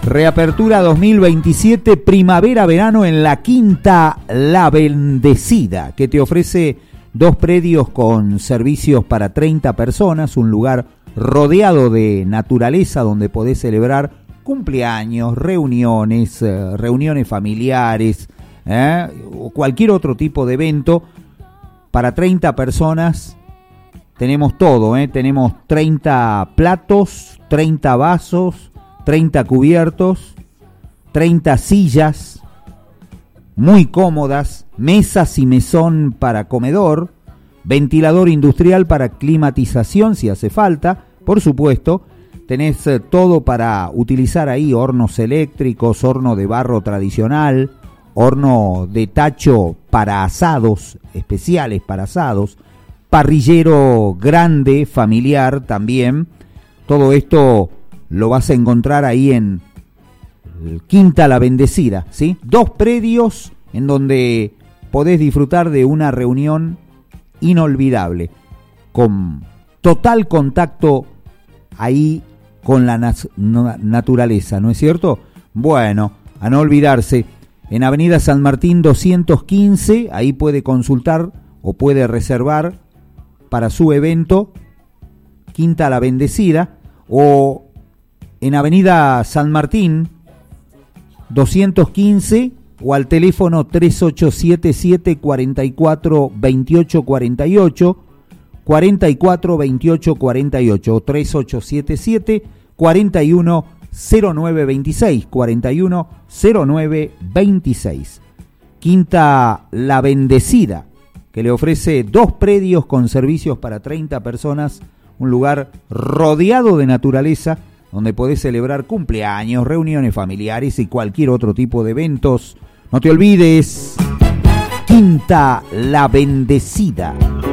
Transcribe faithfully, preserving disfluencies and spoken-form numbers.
Reapertura dos mil veintisiete, primavera-verano en la Quinta La Bendecida, que te ofrece dos predios con servicios para treinta personas, un lugar rodeado de naturaleza donde podés celebrar cumpleaños, reuniones, eh, reuniones familiares, eh, o cualquier otro tipo de evento. Para treinta personas tenemos todo, eh, tenemos treinta platos, treinta vasos, treinta cubiertos, treinta sillas muy cómodas, mesas y mesón para comedor, ventilador industrial para climatización si hace falta, por supuesto. Tenés eh, todo para utilizar ahí, hornos eléctricos, horno de barro tradicional, horno de tacho para asados, especiales para asados, parrillero grande, familiar también. Todo esto lo vas a encontrar ahí en Quinta La Bendecida, ¿sí? Dos predios en donde podés disfrutar de una reunión inolvidable, con total contacto ahí con la nat- naturaleza, ¿no es cierto? Bueno, a no olvidarse, en Avenida San Martín doscientos quince, ahí puede consultar o puede reservar para su evento Quinta La Bendecida, o en Avenida San Martín doscientos quince o al teléfono tres ocho siete siete, cuatro cuatro, dos ocho cuatro ocho, cuatro cuatro, veintiocho cuarenta y ocho, o tres ocho siete siete, cuarenta y uno cero nueve veintiséis, cuarenta y uno cero nueve veintiséis. Quinta La Bendecida, que le ofrece dos predios con servicios para treinta personas, un lugar rodeado de naturaleza donde podés celebrar cumpleaños, reuniones familiares y cualquier otro tipo de eventos. No te olvides, Quinta La Bendecida.